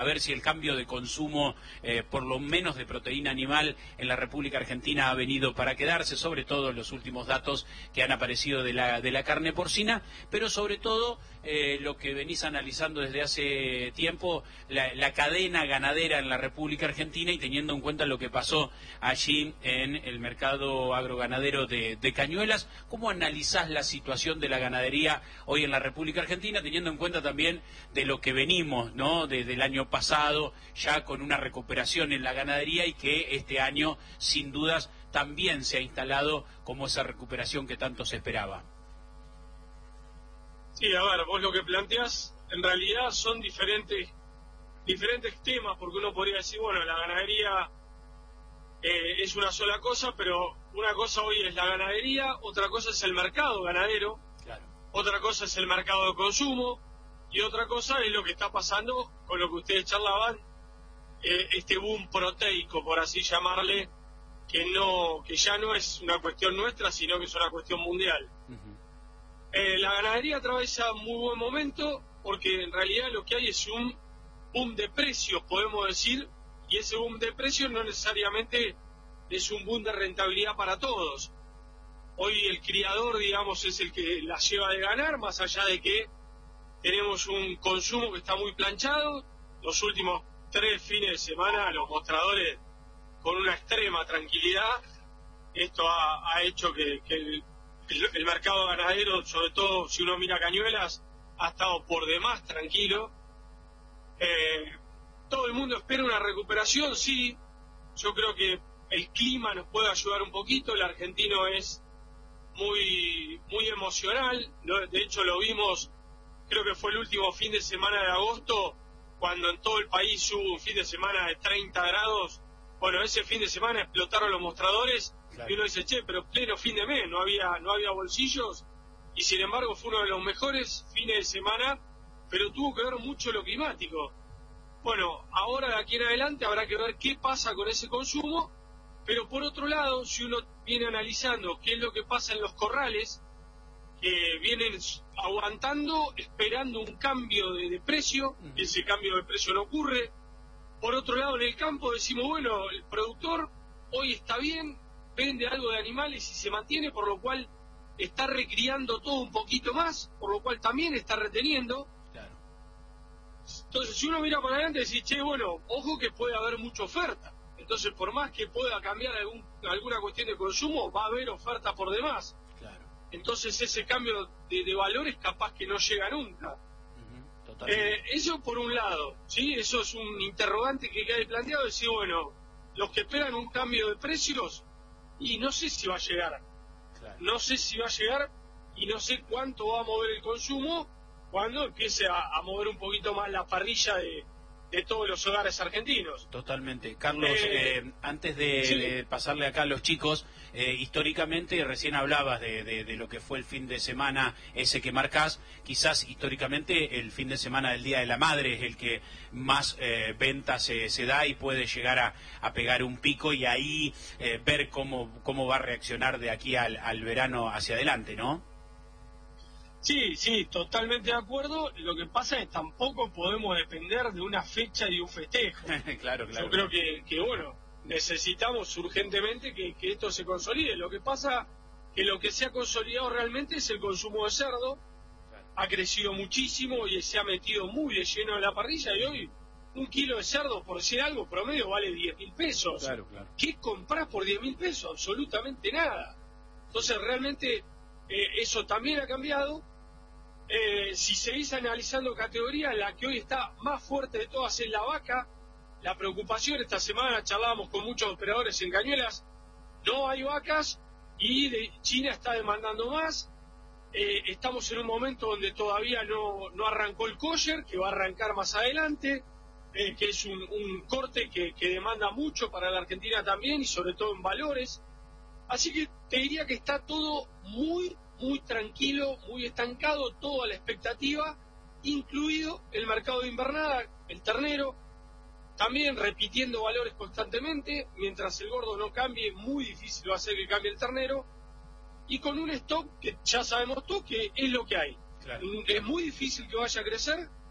a ver si el cambio de consumo, por lo menos de proteína animal, en la República Argentina ha venido para quedarse, sobre todo en los últimos datos que han aparecido de la carne porcina, pero sobre todo lo que venís analizando desde hace tiempo, la cadena ganadera en la República Argentina, y teniendo en cuenta lo que pasó allí en el mercado agroganadero de Cañuelas. ¿Cómo analizás la situación de la ganadería hoy en la República Argentina, teniendo en cuenta también de lo que venimos, ¿no?, desde el año pasado, ya con una recuperación en la ganadería, y que este año, sin dudas, también se ha instalado como esa recuperación que tanto se esperaba? Sí, a ver, vos lo que planteás en realidad son diferentes temas, porque uno podría decir, bueno, la ganadería es una sola cosa, pero una cosa hoy es la ganadería, otra cosa es el mercado ganadero, claro, otra cosa es el mercado de consumo, y otra cosa es lo que está pasando con lo que ustedes charlaban, este boom proteico, por así llamarle, que ya no es una cuestión nuestra, sino que es una cuestión mundial. La ganadería atraviesa un muy buen momento, porque en realidad lo que hay es un boom de precios, podemos decir, y ese boom de precios no necesariamente es un boom de rentabilidad para todos. Hoy el criador, digamos, es el que la lleva de ganar, más allá de que tenemos un consumo que está muy planchado. Los últimos 3 fines de semana los mostradores con una extrema tranquilidad. Esto ha hecho que el mercado ganadero, sobre todo si uno mira Cañuelas, ha estado por demás tranquilo. Todo el mundo espera una recuperación, sí. Yo creo que el clima nos puede ayudar un poquito. El argentino es muy emocional. De hecho, lo vimos, creo que fue el último fin de semana de agosto, cuando en todo el país hubo un fin de semana de 30 grados. Bueno, ese fin de semana explotaron los mostradores, claro. Y uno dice, che, pero pleno fin de mes, no había bolsillos, y sin embargo fue uno de los mejores fines de semana, pero tuvo que ver mucho lo climático. Bueno, ahora de aquí en adelante habrá que ver qué pasa con ese consumo, pero por otro lado, si uno viene analizando qué es lo que pasa en los corrales, que vienen aguantando, esperando un cambio de precio, ese cambio de precio no ocurre. Por otro lado, en el campo decimos, bueno, el productor hoy está bien, vende algo de animales y se mantiene, por lo cual está recriando todo un poquito más, por lo cual también está reteniendo. Claro. Entonces, si uno mira para adelante, decís, che, bueno, ojo que puede haber mucha oferta. Entonces, por más que pueda cambiar alguna cuestión de consumo, va a haber oferta por demás. Claro. Entonces, ese cambio de valores capaz que no llega nunca. Eso por un lado, ¿sí? Eso es un interrogante que queda planteado, decir, bueno, los que esperan un cambio de precios, y no sé si va a llegar, claro. No sé si va a llegar, y no sé cuánto va a mover el consumo cuando empiece a mover un poquito más la parrilla de todos los hogares argentinos. Totalmente. Carlos, antes de pasarle acá a los chicos, históricamente, recién hablabas de lo que fue el fin de semana ese que marcás, quizás históricamente el fin de semana del Día de la Madre es el que más ventas se da y puede llegar a pegar un pico, y ahí ver cómo va a reaccionar de aquí al verano hacia adelante, ¿no? Sí, totalmente de acuerdo. Lo que pasa es que tampoco podemos depender de una fecha y un festejo. Claro. Yo creo que bueno, necesitamos urgentemente que esto se consolide. Lo que pasa que lo que se ha consolidado realmente es el consumo de cerdo. Claro. Ha crecido muchísimo y se ha metido muy de lleno en la parrilla, y hoy un kilo de cerdo, por decir algo, promedio vale 10.000 pesos. Claro. ¿Qué comprás por 10.000 pesos? Absolutamente nada. Entonces realmente eso también ha cambiado. Si seguís analizando categorías, la que hoy está más fuerte de todas es la vaca. La preocupación, esta semana charlábamos con muchos operadores en Cañuelas, no hay vacas y China está demandando más. Estamos en un momento donde todavía no arrancó el kosher, que va a arrancar más adelante, que es un corte que demanda mucho para la Argentina también, y sobre todo en valores. Así que te diría que está todo muy tranquilo, muy estancado, todo a la expectativa, incluido el mercado de invernada, el ternero, también repitiendo valores constantemente. Mientras el gordo no cambie, muy difícil va a ser que cambie el ternero, y con un stock que ya sabemos todos que es lo que hay. Claro. Es muy difícil que vaya a crecer,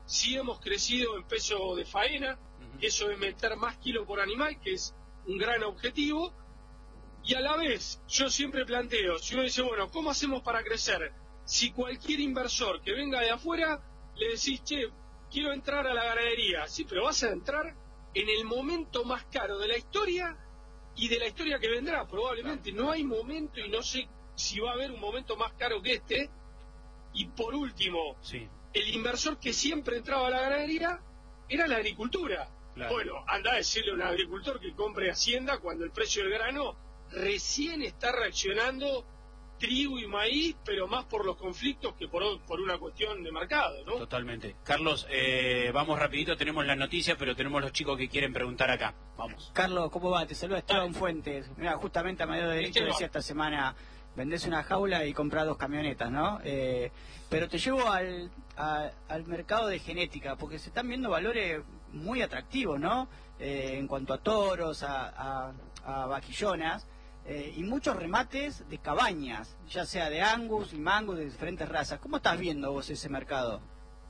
sí hemos crecido en peso de faena, eso es meter más kilos por animal, que es un gran objetivo, y a la vez yo siempre planteo, si uno dice, bueno, ¿cómo hacemos para crecer? Si cualquier inversor que venga de afuera, le decís, che, quiero entrar a la ganadería, sí, pero vas a entrar en el momento más caro de la historia y de la historia que vendrá, probablemente. No hay momento, y no sé si va a haber un momento más caro que este. Y por último, sí, el inversor que siempre entraba a la ganadería era la agricultura. Claro. Bueno, anda a decirle a un agricultor que compre Hacienda cuando el precio del grano recién está reaccionando, trigo y maíz, pero más por los conflictos que por una cuestión de mercado, ¿no? Totalmente. Carlos, vamos rapidito, tenemos las noticias, pero tenemos los chicos que quieren preguntar acá. Vamos. Carlos, ¿cómo va? Te saluda Esteban Fuentes. Mira, justamente a medio de derecho decía esta semana, vendés una jaula y compras 2 camionetas, ¿no? Pero te llevo al mercado de genética, porque se están viendo valores muy atractivos, ¿no? En cuanto a toros, a vaquillonas, y muchos remates de cabañas, ya sea de Angus y Mangus, de diferentes razas. ¿Cómo estás viendo vos ese mercado?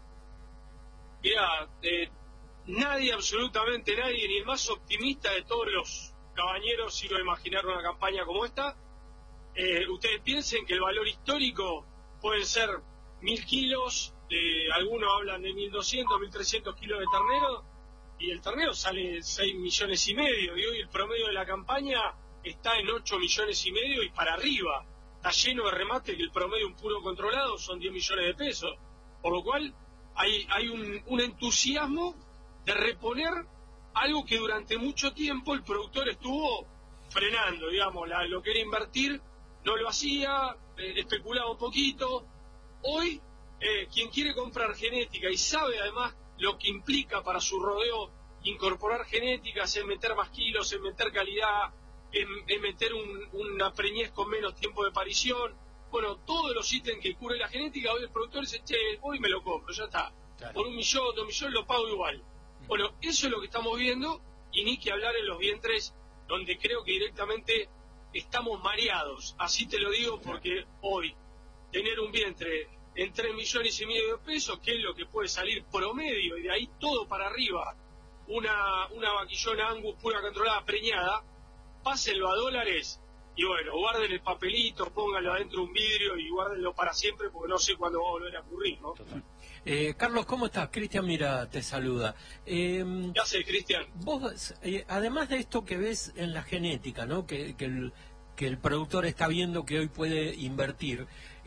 Mirá, nadie, absolutamente nadie, ni el más optimista de todos los cabañeros iba a imaginar una campaña como esta. Ustedes piensen que el valor histórico pueden ser 1.000 kilos, algunos hablan de 1.200, 1.300 kilos de ternero, y el ternero sale 6 millones y medio, y hoy el promedio de la campaña está en 8 millones y medio y para arriba. Está lleno de remate, que el promedio un puro controlado son 10 millones de pesos. Por lo cual hay un entusiasmo de reponer algo que durante mucho tiempo el productor estuvo frenando, digamos, lo que era invertir no lo hacía, especulaba un poquito. Hoy, quien quiere comprar genética y sabe además lo que implica para su rodeo incorporar genéticas, en meter más kilos, en meter calidad, en meter una preñez con menos tiempo de parición, bueno, todos los ítems que cubre la genética, hoy el productor dice, che, hoy me lo compro, ya está, claro. Por 1 millón, 2 millones lo pago igual. Bueno, eso es lo que estamos viendo, y ni que hablar en los vientres, donde creo que directamente estamos mareados, así te lo digo, porque hoy tener un vientre en 3 millones y medio de pesos, que es lo que puede salir promedio, y de ahí todo para arriba, una vaquillona Angus pura controlada, preñada, pásenlo a dólares, y bueno, guarden el papelito, pónganlo adentro de un vidrio y guárdenlo para siempre, porque no sé cuándo va a volver a ocurrir, ¿no? Carlos, ¿cómo estás? Cristian, mira, te saluda. ¿Qué haces, Cristian? Vos, además de esto que ves en la genética, ¿no? Que el productor está viendo que hoy puede invertir,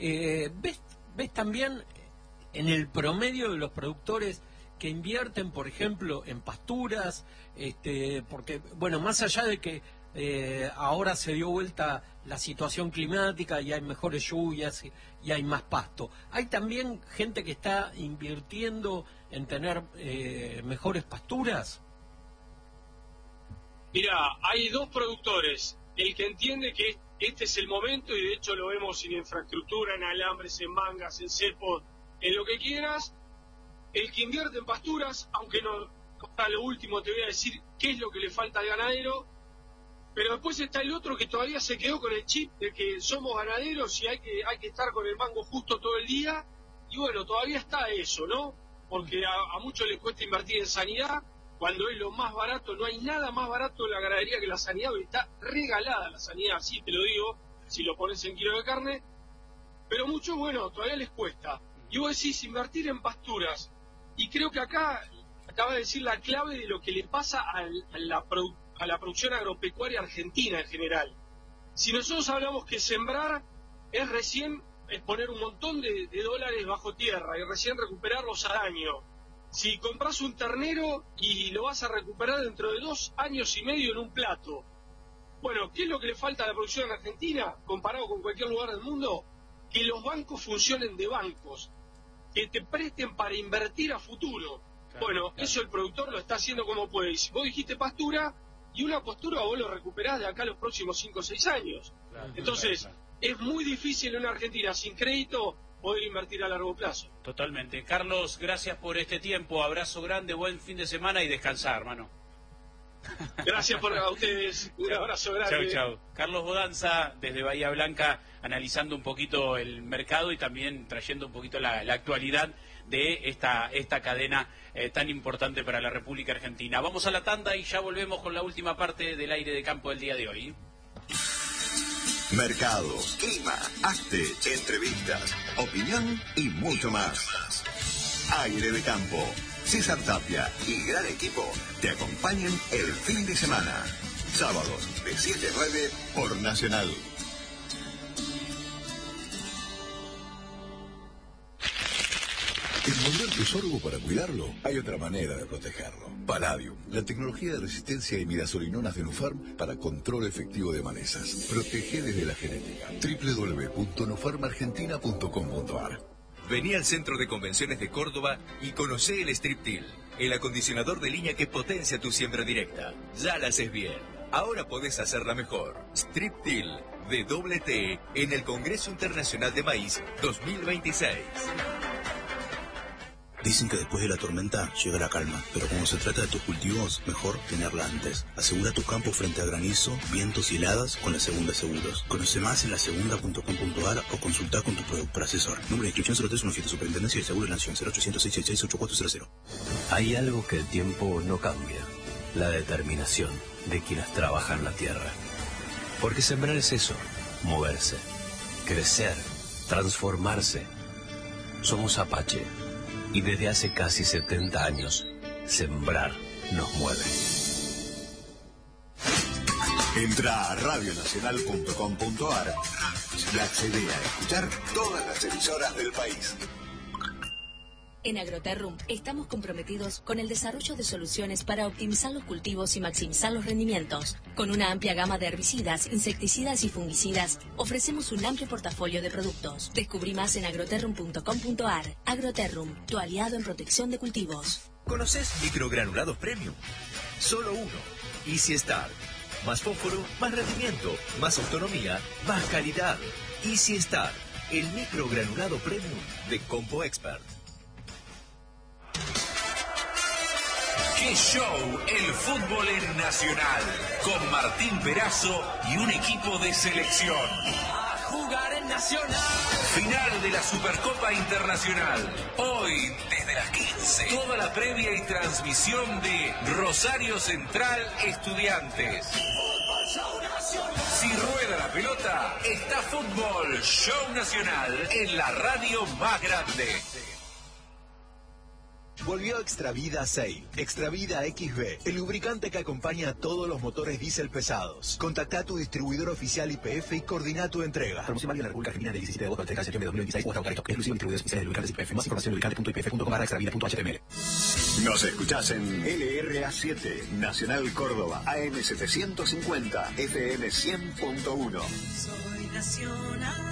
¿ves también en el promedio de los productores que invierten, por ejemplo, en pasturas? Porque, bueno, más allá de que ahora se dio vuelta la situación climática y hay mejores lluvias y hay más pasto, ¿hay también gente que está invirtiendo en tener mejores pasturas? Mira, hay 2 productores, el que entiende que este es el momento, y de hecho lo vemos en infraestructura, en alambres, en mangas, en cepos, en lo que quieras, el que invierte en pasturas, aunque no, a lo último te voy a decir qué es lo que le falta al ganadero. Pero después está el otro que todavía se quedó con el chip de que somos ganaderos y hay que estar con el mango justo todo el día. Y bueno, todavía está eso, ¿no? Porque a muchos les cuesta invertir en sanidad, cuando es lo más barato. No hay nada más barato en la ganadería que la sanidad, hoy está regalada la sanidad, así te lo digo, si lo pones en kilo de carne. Pero muchos, bueno, todavía les cuesta. Y vos decís, invertir en pasturas. Y creo que acá acaba de decir la clave de lo que le pasa a la producción agropecuaria argentina en general. Si nosotros hablamos que sembrar es poner un montón de dólares bajo tierra y recién recuperarlos al año. Si compras un ternero y lo vas a recuperar dentro de 2 años y medio en un plato. Bueno, ¿qué es lo que le falta a la producción en Argentina comparado con cualquier lugar del mundo? Que los bancos funcionen de bancos, que te presten para invertir a futuro. Claro, bueno, claro. Eso el productor lo está haciendo como puede. Y si vos dijiste pastura, y una postura vos lo recuperás de acá a los próximos 5 o 6 años. Claro, entonces, claro. Es muy difícil en una Argentina sin crédito poder invertir a largo plazo. Totalmente. Carlos, gracias por este tiempo. Abrazo grande, buen fin de semana y descansar, hermano. Gracias a ustedes. Un abrazo grande. Chau. Carlos Bodanza, desde Bahía Blanca, analizando un poquito el mercado y también trayendo un poquito la actualidad de esta cadena tan importante para la República Argentina. Vamos a la tanda y ya volvemos con la última parte del Aire de Campo del día de hoy. Mercados, clima, arte, entrevistas, opinión y mucho más. Aire de Campo. César Tapia y gran equipo te acompañan el fin de semana. Sábados de 7 a 9 por Nacional. ¿Envolver tu sorgo para cuidarlo? Hay otra manera de protegerlo. Palladium, la tecnología de resistencia a imidazolinonas de Nufarm para control efectivo de malezas. Protege desde la genética. www.nufarmargentina.com.ar. Vení al Centro de Convenciones de Córdoba y conocé el Strip-Till, el acondicionador de línea que potencia tu siembra directa. Ya la haces bien. Ahora podés hacerla mejor. Strip-Till de doble T en el Congreso Internacional de Maíz 2026. Dicen que después de la tormenta llega la calma, pero cuando se trata de tus cultivos, mejor tenerla antes. Asegura tu campo frente a granizo, vientos y heladas con la Segunda Seguros. Conoce más en lasegunda.com.ar o consulta con tu productor asesor. Número de inscripción 0317, Superintendencia de Seguro de la Nación, 0800 666 8400. Hay algo que el tiempo no cambia: la determinación de quienes trabajan la tierra. Porque sembrar es eso: moverse, crecer, transformarse. Somos Apache. Y desde hace casi 70 años, sembrar nos mueve. Entra a radionacional.com.ar y accede a escuchar todas las emisoras del país. En Agroterrum estamos comprometidos con el desarrollo de soluciones para optimizar los cultivos y maximizar los rendimientos. Con una amplia gama de herbicidas, insecticidas y fungicidas, ofrecemos un amplio portafolio de productos. Descubrí más en agroterrum.com.ar. Agroterrum, tu aliado en protección de cultivos. ¿Conoces microgranulados premium? Solo uno. Easy Start. Más fósforo, más rendimiento, más autonomía, más calidad. Easy Start, el microgranulado premium de Compo Expert. ¡Qué show! El fútbol en Nacional, con Martín Perazo y un equipo de selección. A jugar en Nacional. Final de la Supercopa Internacional. Hoy, desde las 15. Toda la previa y transmisión de Rosario Central Estudiantes. Si rueda la pelota, está Fútbol Show Nacional en la radio más grande. Volvió Extravida Sail, Extravida XB, el lubricante que acompaña a todos los motores diésel pesados. Contacta a tu distribuidor oficial YPF y coordina tu entrega. Promoción válida en la República Argentina del 17 de agosto al 30 de septiembre de 2026 o hasta agotar stock. Exclusivo distribuidores oficiales de lubricantes YPF. Más información en lubricante.ypf.com/extravida.html. Nos escuchás en LRA7, Nacional Córdoba, AM 750, FM 100.1. Soy Nacional.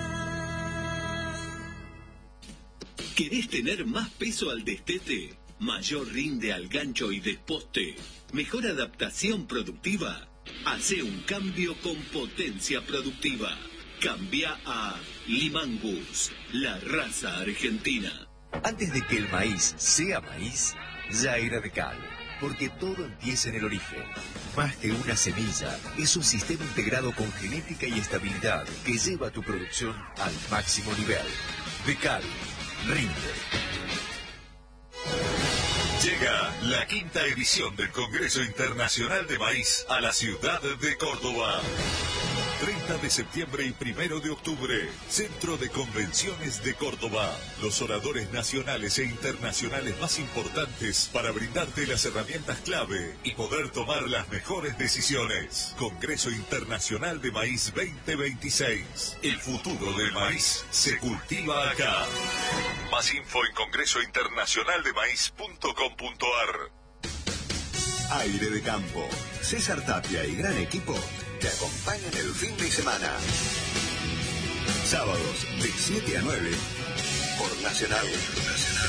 ¿Querés tener más peso al destete? ¿Mayor rinde al gancho y desposte? ¿Mejor adaptación productiva? Hace un cambio con potencia productiva. Cambia a Limangus, la raza argentina. Antes de que el maíz sea maíz, ya era de cal. Porque todo empieza en el origen. Más que una semilla, es un sistema integrado con genética y estabilidad que lleva tu producción al máximo nivel. De cal. Rinde. Llega la 5ª edición del Congreso Internacional de Maíz a la ciudad de Córdoba. 30 de septiembre y 1 de octubre, Centro de Convenciones de Córdoba. Los oradores nacionales e internacionales más importantes para brindarte las herramientas clave y poder tomar las mejores decisiones. Congreso Internacional de Maíz 2026. El futuro del maíz se cultiva acá. Más info en congresointernacionaldemaíz.com.ar. Aire de Campo. César Tapia y gran equipo te acompañan el fin de semana. Sábados de 7 a 9 por Nacional.